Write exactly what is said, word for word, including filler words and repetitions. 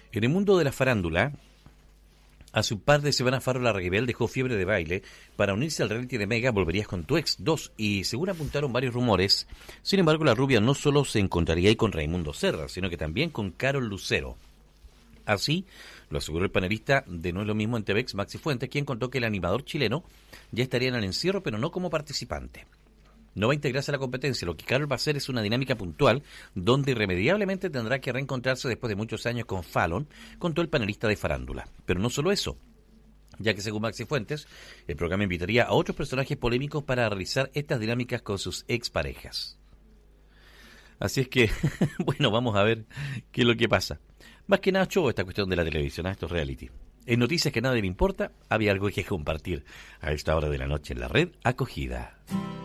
En el mundo de la farándula, hace un par de semanas Faro Larraguibel dejó Fiebre de Baile para unirse al reality de Mega Volverías con tu ex dos, y según apuntaron varios rumores, sin embargo la rubia no solo se encontraría ahí con Raimundo Serra, sino que también con Carol Lucero. Así lo aseguró el panelista de No es lo mismo en T V X, Maxi Fuentes, quien contó que el animador chileno ya estaría en el encierro, pero no como participante. No va a integrarse a la competencia. Lo que Carol va a hacer es una dinámica puntual donde irremediablemente tendrá que reencontrarse después de muchos años con Fallon, contó el panelista de farándula. Pero no solo eso, ya que según Maxi Fuentes, el programa invitaría a otros personajes polémicos para realizar estas dinámicas con sus exparejas. Así es que, bueno, vamos a ver qué es lo que pasa. Más que nada show esta cuestión de la televisión, a estos reality. En noticias que a nadie le importa, había algo que compartir a esta hora de la noche en la red Acogida.